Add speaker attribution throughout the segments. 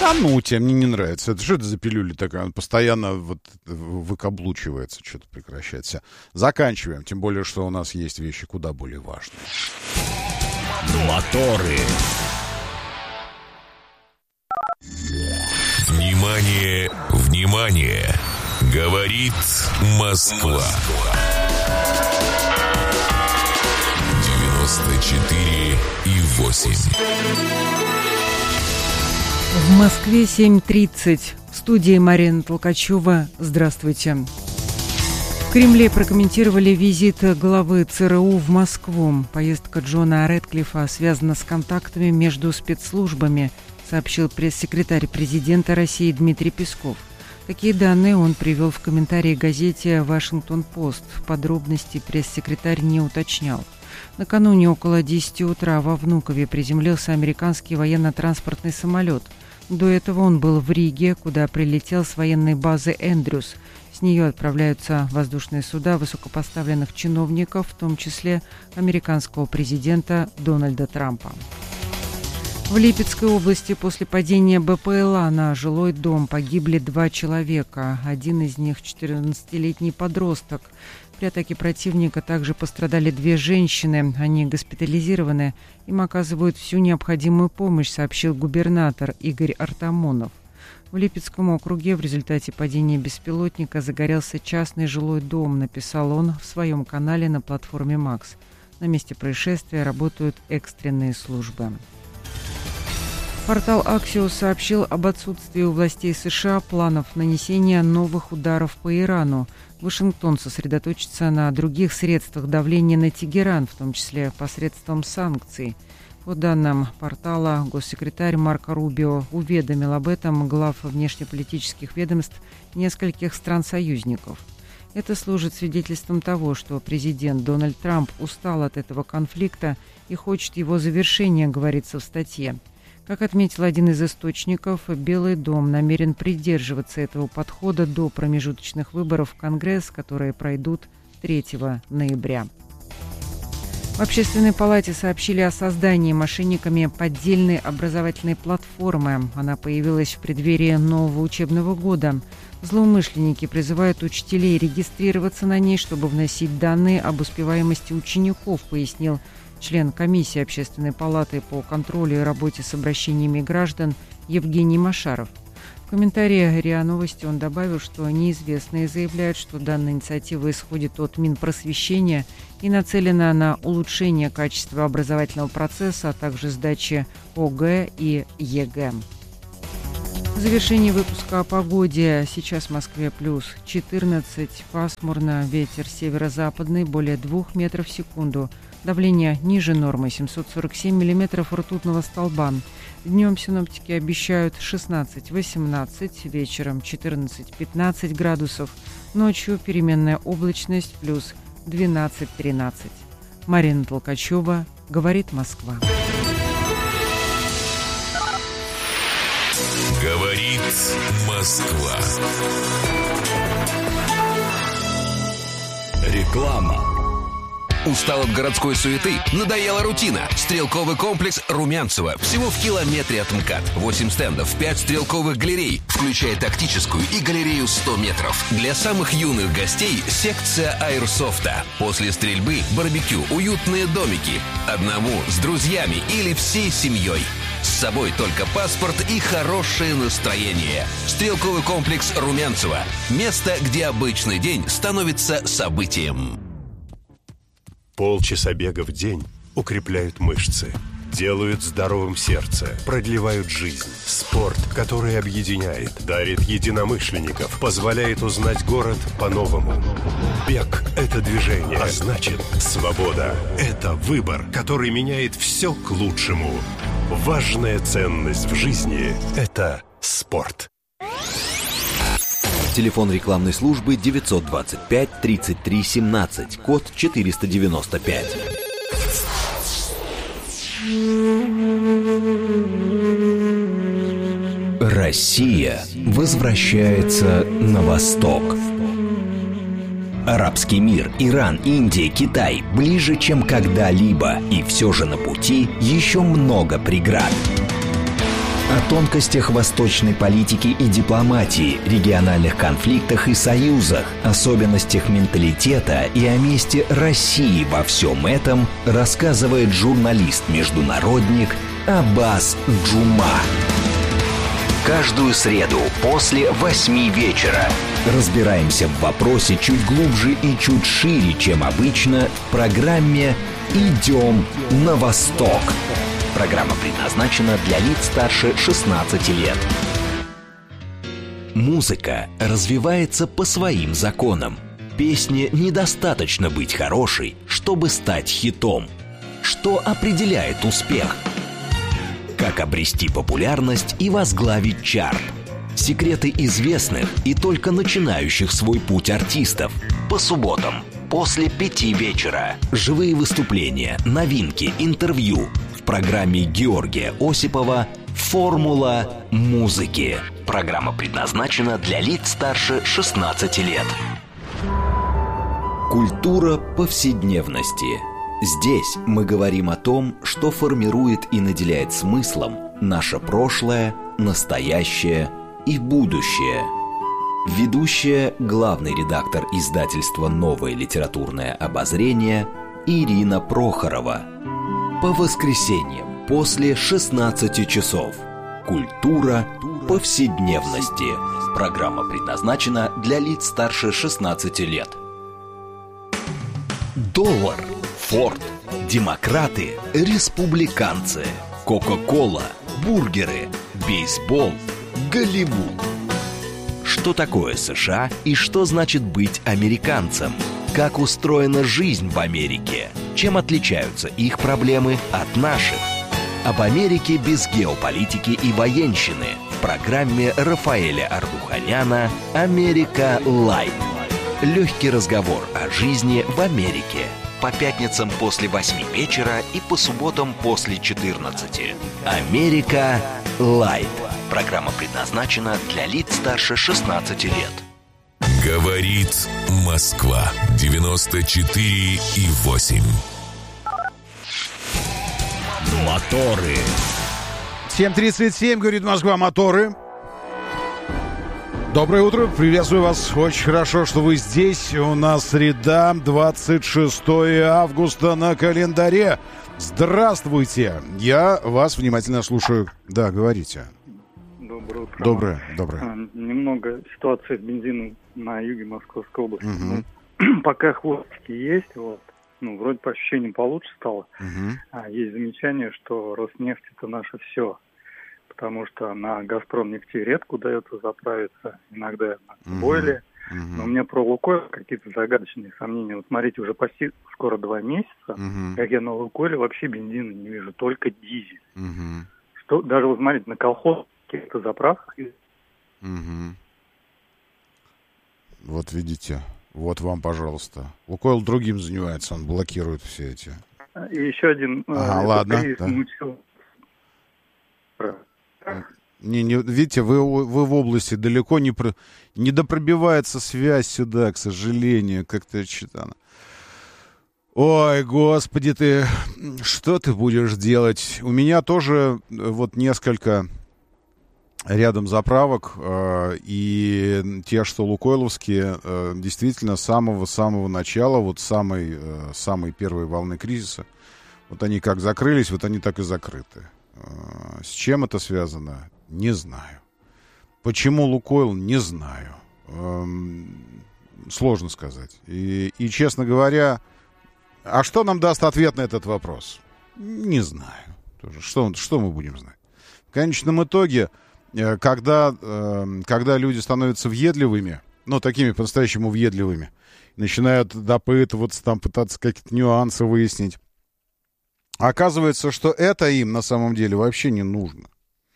Speaker 1: Да ну, тебе мне не нравится. Это что это за пилюля такая? Он постоянно вот выкаблучивается, что-то прекращается. Заканчиваем. Тем более, что у нас есть вещи куда более важные.
Speaker 2: Моторы. Внимание, внимание! Говорит Москва. 94,8.
Speaker 3: В Москве 7:30. В студии Марина Толкачева. Здравствуйте. В Кремле прокомментировали визит главы ЦРУ в Москву. Поездка Джона Рэдклиффа связана с контактами между спецслужбами, сообщил пресс-секретарь президента России Дмитрий Песков. Такие данные он привел в комментарии газете «Вашингтон-Пост». Подробности пресс-секретарь не уточнял. Накануне около 10 утра во Внукове приземлился американский военно-транспортный самолет. До этого он был в Риге, куда прилетел с военной базы «Эндрюс». С нее отправляются воздушные суда высокопоставленных чиновников, в том числе американского президента Дональда Трампа. В Липецкой области после падения БПЛА на жилой дом погибли 2 человека. Один из них 14-летний подросток. При атаке противника также пострадали 2 женщины. Они госпитализированы. Им оказывают всю необходимую помощь, сообщил губернатор Игорь Артамонов. В Липецком округе в результате падения беспилотника загорелся частный жилой дом, написал он в своем канале на платформе «Макс». На месте происшествия работают экстренные службы. Портал Axios сообщил об отсутствии у властей США планов нанесения новых ударов по Ирану. Вашингтон сосредоточится на других средствах давления на Тегеран, в том числе посредством санкций. По данным портала, госсекретарь Марко Рубио уведомил об этом глав внешнеполитических ведомств нескольких стран-союзников. Это служит свидетельством того, что президент Дональд Трамп устал от этого конфликта и хочет его завершения, говорится в статье. Как отметил один из источников, Белый дом намерен придерживаться этого подхода до промежуточных выборов в Конгресс, которые пройдут 3 ноября. В Общественной палате сообщили о создании мошенниками поддельной образовательной платформы. Она появилась в преддверии нового учебного года. Злоумышленники призывают учителей регистрироваться на ней, чтобы вносить данные об успеваемости учеников, пояснил член комиссии Общественной палаты по контролю и работе с обращениями граждан Евгений Машаров. В комментарии РИА Новости он добавил, что неизвестные заявляют, что данная инициатива исходит от Минпросвещения и нацелена на улучшение качества образовательного процесса, а также сдачи ОГЭ и ЕГЭ. В завершении выпуска о погоде. Сейчас в Москве плюс 14, пасмурно, ветер северо-западный, более 2 метров в секунду. Давление ниже нормы, 747 миллиметров ртутного столба. Днем синоптики обещают 16-18, вечером 14-15 градусов. Ночью переменная облачность плюс 12-13. Марина Толкачева, говорит Москва.
Speaker 2: Говорит Москва. Реклама.
Speaker 4: Устал от городской суеты? Надоела рутина? Стрелковый комплекс Румянцево. Всего в километре от МКАД. 8 стендов, 5 стрелковых галерей, включая тактическую и галерею 100 метров. Для самых юных гостей секция аэрсофта. После стрельбы барбекю, уютные домики. Одному, с друзьями или всей семьей. С собой только паспорт и хорошее настроение. Стрелковый комплекс Румянцево. Место, где обычный день становится событием.
Speaker 5: Полчаса бега в день укрепляют мышцы, делают здоровым сердце, продлевают жизнь. Спорт, который объединяет, дарит единомышленников, позволяет узнать город по-новому. Бег – это движение, а значит, свобода – это выбор, который меняет все к лучшему. Важная ценность в жизни – это спорт.
Speaker 6: Телефон рекламной службы 925 33 17, код 495. Россия возвращается на восток. Арабский мир, Иран, Индия, Китай ближе, чем когда-либо. И все же на пути еще много преград. О тонкостях восточной политики и дипломатии, региональных конфликтах и союзах, особенностях менталитета и о месте России во всем этом рассказывает журналист-международник Аббас Джума. Каждую среду после 8 вечера разбираемся в вопросе чуть глубже и чуть шире, чем обычно, в программе «Идем на восток». Программа предназначена для лиц старше 16 лет. Музыка развивается по своим законам. Песне недостаточно быть хорошей, чтобы стать хитом. Что определяет успех? Как обрести популярность и возглавить чарт? Секреты известных и только начинающих свой путь артистов. По субботам после 5 вечера. Живые выступления, новинки, интервью. В программе Георгия Осипова «Формула музыки». Программа предназначена для лиц старше 16 лет. Культура повседневности. Здесь мы говорим о том, что формирует и наделяет смыслом наше прошлое, настоящее и будущее. Ведущая, главный редактор издательства «Новое литературное обозрение» Ирина Прохорова. По воскресеньям после 16 часов. Культура повседневности. Программа предназначена для лиц старше 16 лет. Доллар, Форд, демократы, республиканцы, Кока-кола, бургеры, бейсбол, Голливуд. Что такое США и что значит быть американцем? Как устроена жизнь в Америке? Чем отличаются их проблемы от наших? Об Америке без геополитики и военщины в программе Рафаэля Ардуханяна «Америка Лайт». Легкий разговор о жизни в Америке. По пятницам после 8 вечера и по субботам после 14. «Америка Лайт». Программа предназначена для лиц старше 16 лет.
Speaker 2: Говорит Москва 94,8.
Speaker 6: Моторы.
Speaker 1: 7:37, говорит Москва, моторы. Доброе утро, приветствую вас. Очень хорошо, что вы здесь. У нас среда, 26 августа на календаре. Здравствуйте. Я вас внимательно слушаю. Да, говорите.
Speaker 7: Доброе утро.
Speaker 1: Доброе.
Speaker 7: Немного ситуации с бензином на юге Московской области.
Speaker 1: Угу.
Speaker 7: Пока хвостики есть, вроде по ощущениям получше стало.
Speaker 1: Угу.
Speaker 7: Есть замечание, что Роснефть — это наше все. Потому что на «Газпром» нефти редко удается заправиться, иногда на бойле. Но у меня про «Лукойл» какие-то загадочные сомнения. Вот смотрите, уже почти скоро 2 месяца, как я на «Лукойле» вообще бензина не вижу, только дизель. Что, даже вот смотрите, на колхоз каких-то заправках.
Speaker 1: Вот видите, вот вам, пожалуйста. «Лукойл» другим занимается, он блокирует все эти.
Speaker 7: И еще один...
Speaker 1: ладно. Да. Видите, вы в области далеко не допробивается связь сюда, к сожалению, как-то что-то. Ой, господи ты, что ты будешь делать? У меня тоже вот несколько рядом заправок, и те, что лукойловские, действительно с самого начала, вот самой первой волны кризиса, вот они как закрылись, вот они так и закрыты. С чем это связано? Не знаю. Почему «Лукойл»? Не знаю. Сложно сказать. И, честно говоря, а что нам даст ответ на этот вопрос? Не знаю. Что мы будем знать? В конечном итоге, когда люди становятся въедливыми, такими по-настоящему въедливыми, начинают допытываться, там, пытаться какие-то нюансы выяснить, оказывается, что это им на самом деле вообще не нужно.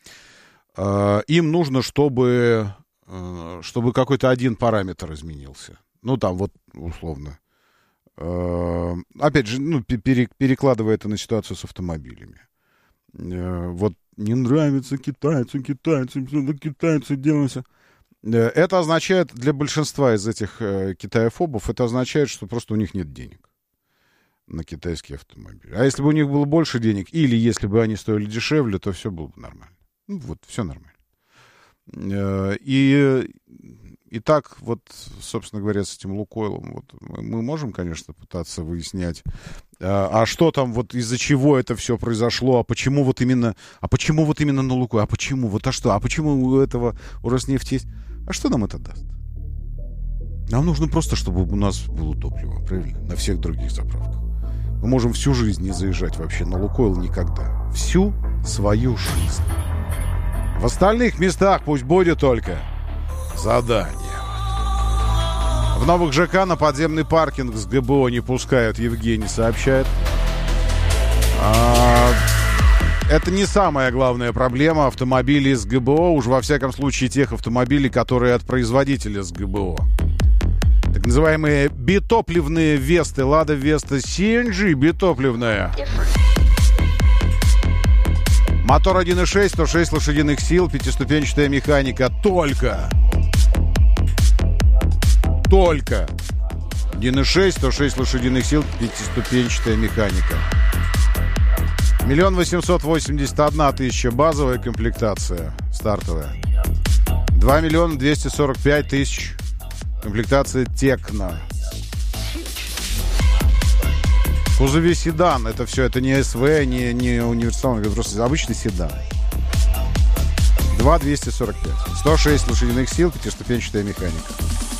Speaker 1: Им нужно, чтобы какой-то один параметр изменился. Там вот условно. Опять же, перекладывая это на ситуацию с автомобилями. Вот не нравится китайцы делаются. Это означает для большинства из этих китаефобов, это означает, что просто у них нет денег на китайские автомобили. А если бы у них было больше денег, или если бы они стоили дешевле, то все было бы нормально. Ну, вот, все нормально. И так вот, собственно говоря, с этим «Лукойлом», вот, мы можем, конечно, пытаться выяснять, а что там, вот из-за чего это все произошло, а почему вот именно на «Лукойл», а почему у этого, у «Роснефти» есть, а что нам это даст? Нам нужно просто, чтобы у нас было топливо, правильно, на всех других заправках. Мы можем всю жизнь не заезжать вообще на «Лукойл» никогда. Всю свою жизнь. В остальных местах пусть будет только задание. В новых ЖК на подземный паркинг с ГБО не пускают, Евгений сообщает. Это не самая главная проблема автомобилей с ГБО, уж во всяком случае тех автомобилей, которые от производителя с ГБО. Так называемые битопливные Весты. Лада Веста CNG битопливная. Мотор 1.6, 106 лошадиных сил, пятиступенчатая механика. Только 1.6, 106 лошадиных сил, пятиступенчатая механика. 1 881 000 базовая комплектация, стартовая. 2 245 000 комплектация Текна. В кузове седан. Это все, это не СВ, не универсал, это просто обычный седан. 2 245. 106 лошадиных сил, пятиступенчатая механика.